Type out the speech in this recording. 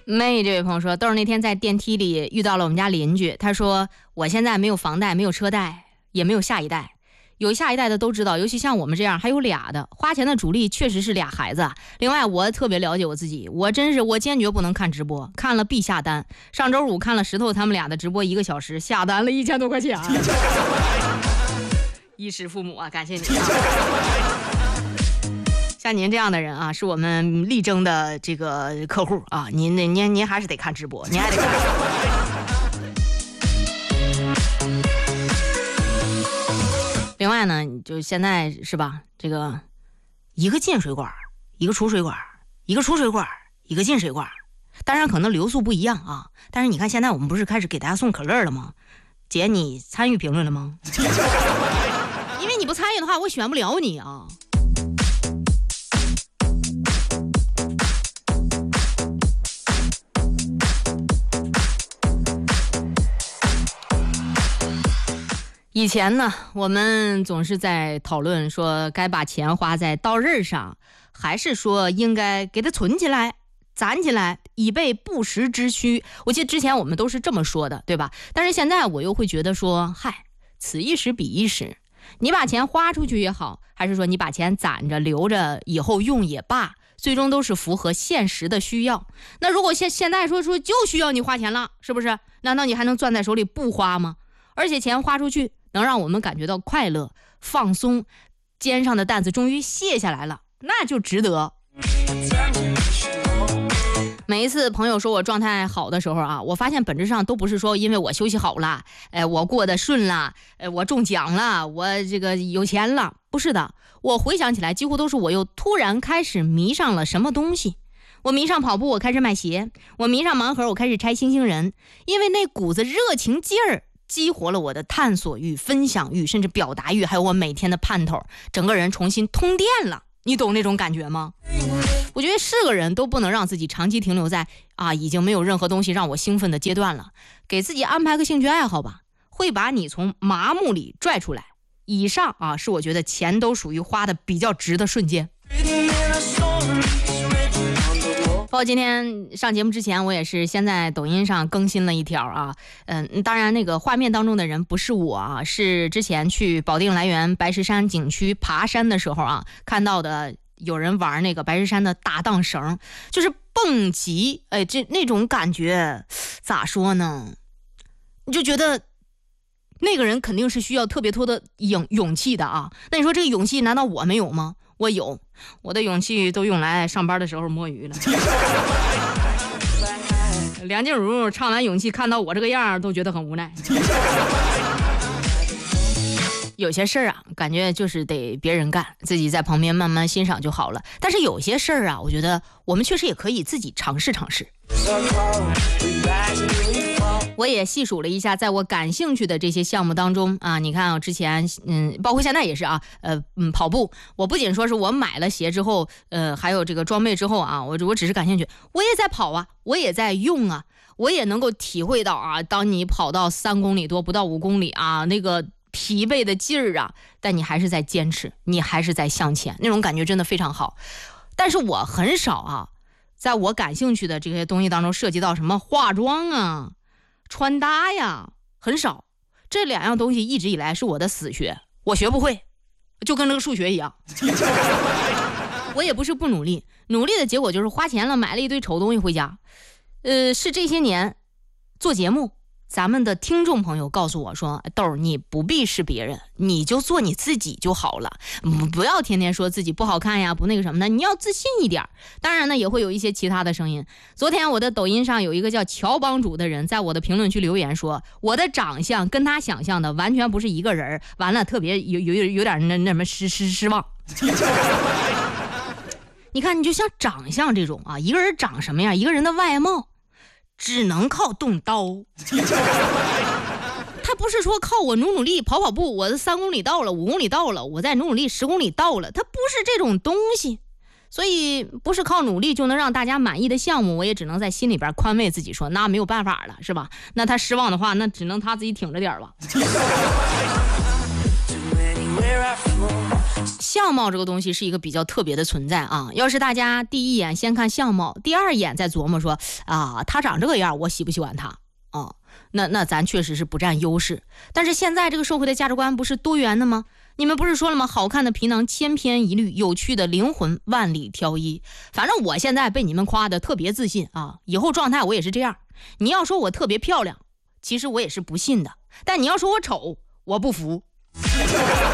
妹这位朋友说，豆儿那天在电梯里遇到了我们家邻居，他说我现在没有房贷，没有车贷，也没有下一代。有下一代的都知道，尤其像我们这样还有俩的，花钱的主力确实是俩孩子。另外我特别了解我自己，我坚决不能看直播，看了必下单。上周五看了石头他们俩的直播1个小时，下单了1000多块钱。衣食父母啊，感谢你啊。像您这样的人啊，是我们力争的这个客户啊，您还是得看直播，您还得看。另外呢，就现在是吧，这个一个进水管，一个出水管，一个出水管，一个进水管，当然可能流速不一样啊。但是你看现在我们不是开始给大家送可乐了吗？姐，你参与评论了吗？因为你不参与的话，我选不了你啊。以前呢，我们总是在讨论说该把钱花在刀刃上，还是说应该给它存起来、攒起来，以备不时之需。我记得之前我们都是这么说的，对吧？但是现在我又会觉得说，嗨，此一时彼一时，你把钱花出去也好，还是说你把钱攒着留着以后用也罢，最终都是符合现实的需要。那如果现在说就需要你花钱了，是不是？难道你还能攥在手里不花吗？而且钱花出去能让我们感觉到快乐、放松，肩上的担子终于卸下来了，那就值得。每一次朋友说我状态好的时候啊，我发现本质上都不是说因为我休息好了，我过得顺了，我中奖了，我这个有钱了，不是的。我回想起来，几乎都是我又突然开始迷上了什么东西。我迷上跑步，我开始买鞋；我迷上盲盒，我开始拆星星人。因为那股子热情劲儿激活了我的探索欲、分享欲，甚至表达欲，还有我每天的盼头，整个人重新通电了。你懂那种感觉吗？我觉得是个人都不能让自己长期停留在已经没有任何东西让我兴奋的阶段了，给自己安排个兴趣爱好吧，会把你从麻木里拽出来。以上是我觉得钱都属于花的比较值的瞬间。包括今天上节目之前，我也是先在抖音上更新了一条啊，当然那个画面当中的人不是我啊，是之前去保定来源白石山景区爬山的时候啊，看到的有人玩那个白石山的大荡绳，就是蹦极，这那种感觉咋说呢？你就觉得那个人肯定是需要特别多的勇气的啊。那你说这个勇气难道我没有吗？我有，我的勇气都用来上班的时候摸鱼了。梁静茹唱完勇气看到我这个样都觉得很无奈。有些事儿感觉就是得别人干，自己在旁边慢慢欣赏就好了。但是有些事儿我觉得我们确实也可以自己尝试尝试。我也细数了一下，在我感兴趣的这些项目当中你看我之前包括现在也是跑步，我不仅说是我买了鞋之后还有这个装备之后我只是感兴趣，我也在跑我也在用我也能够体会到当你跑到3公里多不到5公里那个疲惫的劲儿但你还是在坚持，你还是在向前，那种感觉真的非常好。但是我很少在我感兴趣的这些东西当中涉及到什么化妆穿搭呀，很少。这2样东西一直以来是我的死穴，我学不会，就跟那个数学一样。我也不是不努力，努力的结果就是花钱了，买了一堆丑东西回家。是这些年做节目，咱们的听众朋友告诉我说，豆儿，你不必是别人，你就做你自己就好了，不要天天说自己不好看呀，不那个什么的，你要自信一点。当然呢，也会有一些其他的声音。昨天我的抖音上有一个叫乔帮主的人在我的评论区留言说，我的长相跟他想象的完全不是一个人，完了特别有点那什么失望。你看，你就像长相这种一个人长什么样，一个人的外貌只能靠动刀。他不是说靠我努力跑步，我的3公里到了5公里到了，我再努力10公里到了，他不是这种东西。所以不是靠努力就能让大家满意的项目，我也只能在心里边宽慰自己说，那没有办法了，是吧？那他失望的话，那只能他自己挺着点吧。 相貌这个东西是一个比较特别的存在啊。要是大家第一眼先看相貌，第二眼再琢磨说啊，他长这个样，我喜不喜欢他啊？那咱确实是不占优势。但是现在这个社会的价值观不是多元的吗？你们不是说了吗？好看的皮囊千篇一律，有趣的灵魂万里挑一。反正我现在被你们夸的特别自信啊，以后状态我也是这样。你要说我特别漂亮，其实我也是不信的。但你要说我丑，我不服。